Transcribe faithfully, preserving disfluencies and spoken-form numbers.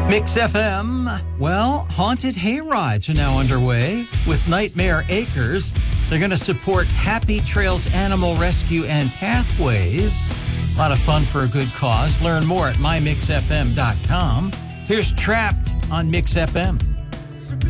Mix F M. Well, haunted hayrides are now underway with Nightmare Acres. They're going to support Happy Trails Animal Rescue and Pathways. A lot of fun for a good cause. Learn more at my mix f m dot com. Here's Trapped on Mix F M.